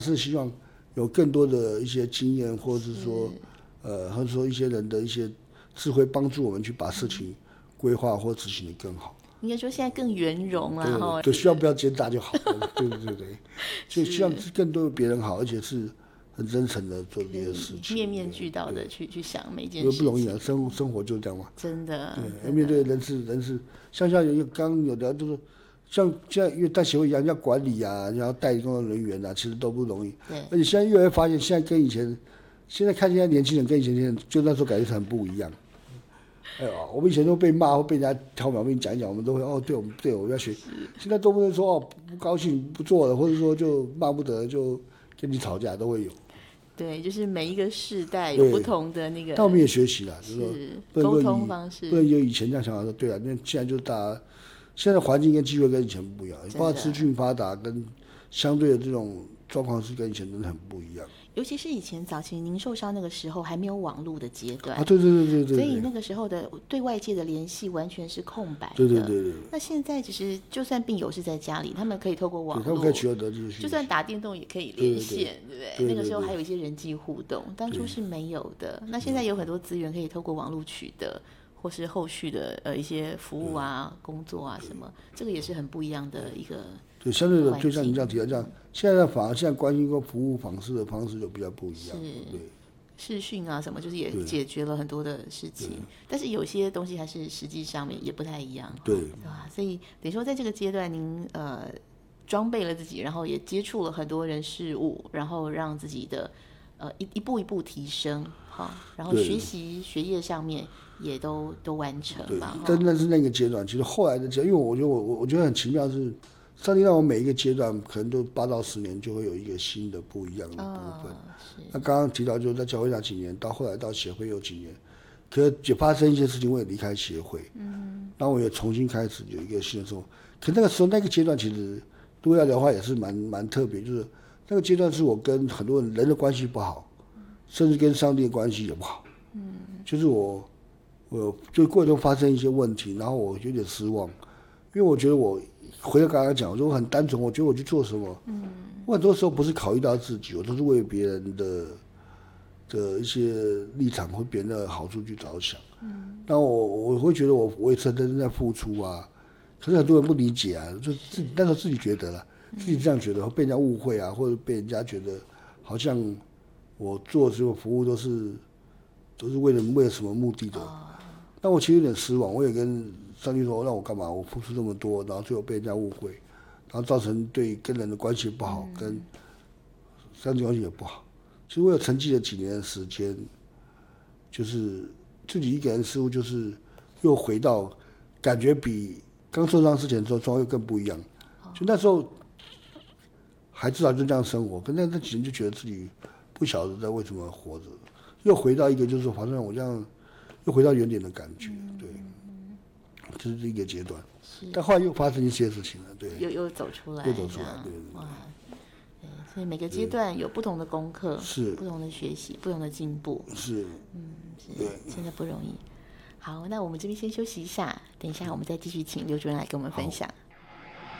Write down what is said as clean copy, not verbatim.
是希望有更多的一些经验，或者是说或者说一些人的一些智慧，帮助我们去把事情规划或执行得更好。 应该说现在更圆融了哈。 对，希望不要奸诈就好。对，就希望更多的别人好，而且是很真诚的做这些事情， 面面俱到的去想每件事情， 不容易啊，生活就这样嘛。 真的。 对，面对人事，像有刚刚有的就是。像现在因为带协会一样，要管理啊，然后带工作人员啊，其实都不容易。 对。 而且现在越来越发现，现在跟以前，现在看现在年轻人跟以前年轻人，就那时候感觉很不一样。我们以前都被骂或被人家挑毛病讲一讲，我们都会对，我们要学。现在都不能说不高兴不做了，或者说就骂不得就跟你吵架都会有。 对，就是每一个世代有不同的那个。 但我们也学习了，就是说沟通方式， 不能有以前这样想法说对啊，那现在就是大家。现在环境跟机会跟以前不一样，包括资讯发达跟相对的这种状况是跟以前真的很不一样。 尤其是以前早期您受伤那个时候还没有网络的阶段啊，对，所以那个时候的对外界的联系完全是空白的。 对。 那现在其实就算病友是在家里，他们可以透过网络， 他们可以取得这些， 就算打电动也可以连线，对不对？那个时候还有一些人际互动，当初是没有的。那现在有很多资源可以透过网络取得。或是后续的一些服务啊、工作啊什么，这个也是很不一样的一个。 对，相对的，就像你这样提到这样，现在反而现在关心过服务方式的方式就比较不一样。对， 视讯啊什么，就是也解决了很多的事情，但是有些东西还是实际上面也不太一样。 对吧？所以等于说，在这个阶段，您装备了自己，然后也接触了很多人事物，然后让自己的一步一步提升，哈，然后学习学业上面。也都完成了， 但那是那个阶段。其实后来的阶段，因为我觉得很奇妙是，上帝让我每一个阶段可能都8到10年就会有一个新的不一样的部分。那刚刚提到就是在教会那几年，到后来到协会有几年，可是也发生一些事情，我也离开协会，然后我也重新开始有一个新的生活。可那个时候那个阶段其实如果要聊的话也是蛮特别，就是那个阶段是我跟很多人的关系不好，甚至跟上帝的关系也不好。就是我就过程中发生一些问题，然后我有点失望，因为我觉得我回到刚刚讲，我说我很单纯，我觉得我去做什么，我很多时候不是考虑到自己，我都是为别人的一些立场或别人的好处去着想。那我会觉得我也真正在付出啊，可是很多人不理解啊，就那时候自己觉得了，自己这样觉得，被人家误会啊，或者被人家觉得好像我做这种服务都是为了什么目的的。那我其实有点失望，我也跟上帝说，让我干嘛？我付出这么多，然后最后被人家误会，然后造成跟人的关系不好，跟上帝关系也不好。其实我有沉寂了几年的时间，就是自己一个人似乎就是又回到感觉比刚受伤之前状况又更不一样。就那时候还至少就这样生活，可那几年就觉得自己不晓得在为什么活着，又回到一个就是好像我这样。又回到原点的感觉，对，这是一个阶段。但后来又发生一些事情了，对， 又走出来， 对。 哇，对，所以每个阶段有不同的功课， 是不同的学习，不同的进步， 是， 真的不容易。好，那我们这边先休息一下，等一下我们再继续请刘主任来跟我们分享。